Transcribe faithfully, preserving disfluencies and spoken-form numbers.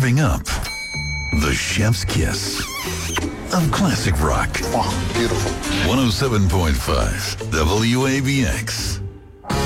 serving up the chef's kiss of classic rock. Oh, beautiful. one oh seven point five W A B X.